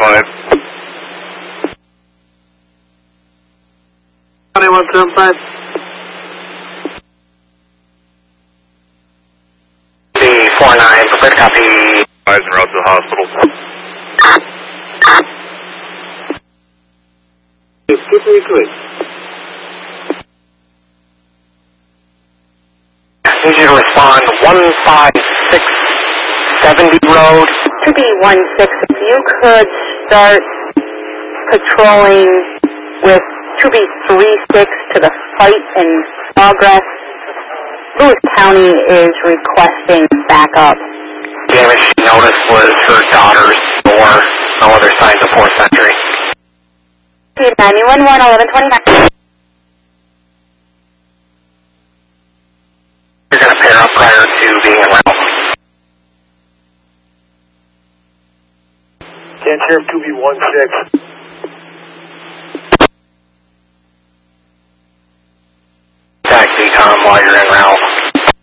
5. 2175. 49, preferred copy. Eyes en route to the hospital. Keep me clear. I need you to respond 15670 Road. To be 16, if you could start patrolling with 2B36 to the fight in progress. Lewis County is requesting backup. Damage she noticed was her daughter's door. No other signs of forced entry. 911, 1129. You're going to pair up prior to being en route. 10 Sheriff 2B16. Taxi com while you're en route.